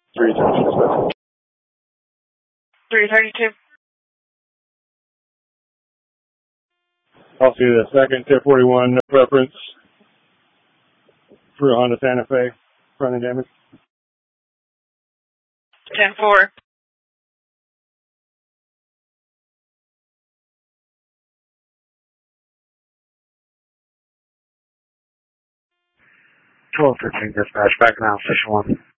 332. 332. I'll see the second tip 41, no preference for Honda Santa Fe, front end damage. 10-4. Dispatch, back now, station 1.